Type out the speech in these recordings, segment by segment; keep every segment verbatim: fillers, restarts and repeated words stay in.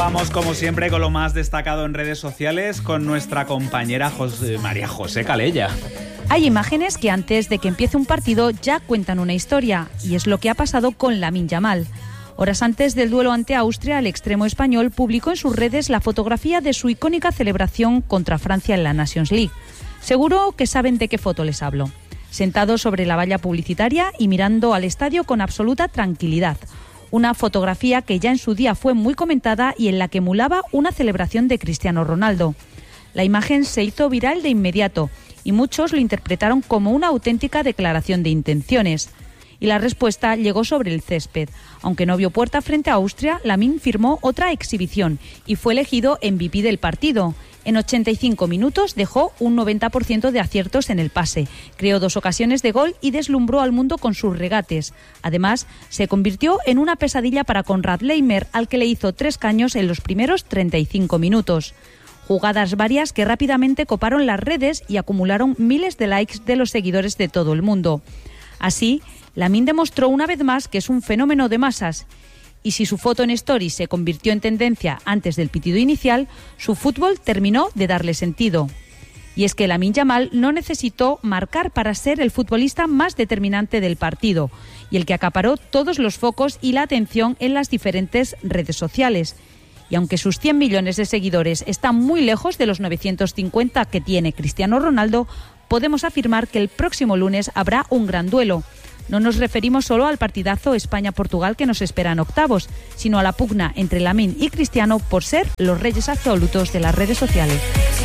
Vamos, como siempre, con lo más destacado en redes sociales con nuestra compañera José, María José Calella. Hay imágenes que antes de que empiece un partido ya cuentan una historia, y es lo que ha pasado con Lamine Yamal. Horas antes del duelo ante Austria, el extremo español publicó en sus redes la fotografía de su icónica celebración contra Francia en la Nations League. Seguro que saben de qué foto les hablo. Sentado sobre la valla publicitaria y mirando al estadio con absoluta tranquilidad. Una fotografía que ya en su día fue muy comentada y en la que emulaba una celebración de Cristiano Ronaldo. La imagen se hizo viral de inmediato y muchos lo interpretaron como una auténtica declaración de intenciones. Y la respuesta llegó sobre el césped. Aunque no vio puerta frente a Austria, Lamine firmó otra exhibición y fue elegido M V P del partido. En ochenta y cinco minutos dejó un noventa por ciento de aciertos en el pase, creó dos ocasiones de gol y deslumbró al mundo con sus regates. Además, se convirtió en una pesadilla para Konrad Laimer, al que le hizo tres caños en los primeros treinta y cinco minutos. Jugadas varias que rápidamente coparon las redes y acumularon miles de likes de los seguidores de todo el mundo. Así, Lamine demostró una vez más que es un fenómeno de masas. Y si su foto en Stories se convirtió en tendencia antes del pitido inicial, su fútbol terminó de darle sentido. Y es que Lamine Yamal no necesitó marcar para ser el futbolista más determinante del partido y el que acaparó todos los focos y la atención en las diferentes redes sociales. Y aunque sus cien millones de seguidores están muy lejos de los novecientos cincuenta que tiene Cristiano Ronaldo, podemos afirmar que el próximo lunes habrá un gran duelo. No nos referimos solo al partidazo España-Portugal que nos espera en octavos, sino a la pugna entre Lamine y Cristiano por ser los reyes absolutos de las redes sociales.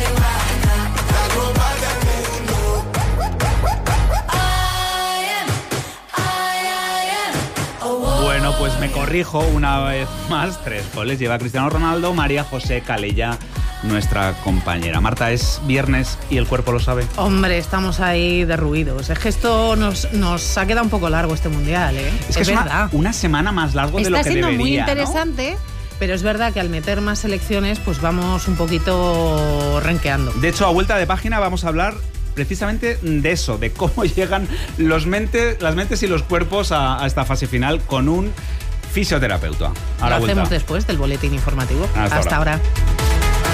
Bueno, pues me corrijo una vez más. Tres goles lleva Cristiano Ronaldo. María José Calella, nuestra compañera. Marta, es viernes y el cuerpo lo sabe. Hombre, estamos ahí derruidos. Es que esto nos, nos ha quedado un poco largo este mundial, ¿eh? Es que es, es verdad. Una, una semana más largo Está de lo que debería. Está siendo muy interesante, ¿no? Pero es verdad que al meter más selecciones, pues vamos un poquito renqueando. De hecho, a vuelta de página vamos a hablar precisamente de eso, de cómo llegan los mente, las mentes y los cuerpos a, a esta fase final con un fisioterapeuta. Ahora lo hacemos vuelta. Después del boletín informativo. Hasta, Hasta ahora. ahora.